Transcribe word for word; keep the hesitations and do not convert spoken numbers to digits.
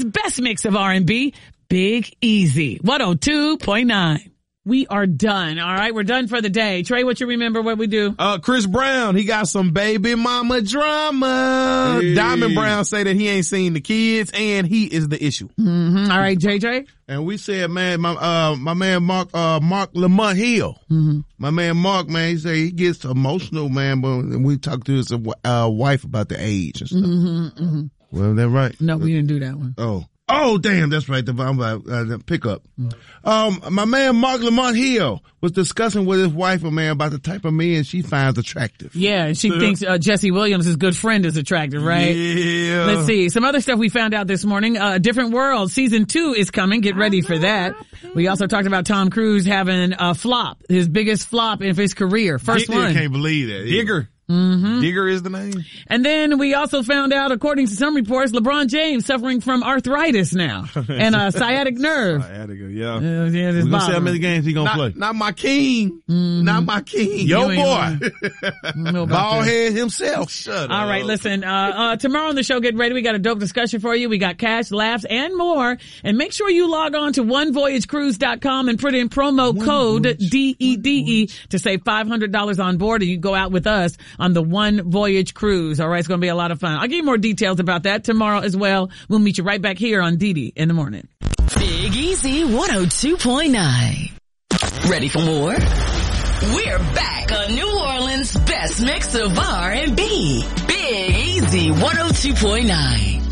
best mix of R and B, Big Easy, one oh two point nine. We are done. All right, we're done for the day. Trey, what you remember what we do? Uh, Chris Brown, he got some baby mama drama. Hey. Diamond Brown say that he ain't seen the kids and he is the issue. Mm-hmm. All right, J J. And we said, man, my, uh, my man Mark, uh, Mark Lamont Hill. Mm-hmm. My man Mark, man, he say he gets emotional, man, but we talked to his, uh, wife about the age and stuff. Mm-hmm, mm-hmm. Well, that right? No, we didn't do that one. Oh. Oh, damn, that's right. The, uh, the pickup. Um, my man Mark Lamont Hill was discussing with his wife, a man, about the type of men she finds attractive. Yeah, she thinks uh, Jesse Williams' his good friend is attractive, right? Yeah. Let's see. Some other stuff we found out this morning. Uh, Different World season two is coming. Get ready for that. We also talked about Tom Cruise having a flop, his biggest flop of his career. First Digger one. can't believe that. Digger. Mm-hmm. Digger is the name. And then we also found out, according to some reports, LeBron James suffering from arthritis now and a sciatic nerve. Sciatic, yeah. Uh, yeah, We're it's gonna see how bothering many games he gonna Not, play. not my king. Mm-hmm. Not my king. Yo, You ain't boy. know about Ball that. head himself. Shut All up. right, listen, uh, uh, tomorrow on the show, get ready. We got a dope discussion for you. We got cash, laughs, and more. And make sure you log on to one voyage cruise dot com and put in promo One code Voyage. D E D E to save five hundred dollars on board, and you go out with us on the One Voyage Cruise. All right, it's going to be a lot of fun. I'll give you more details about that tomorrow as well. We'll meet you right back here on D D in the morning. Big Easy one oh two point nine. Ready for more? We're back on New Orleans' best mix of R and B. Big Easy one oh two point nine.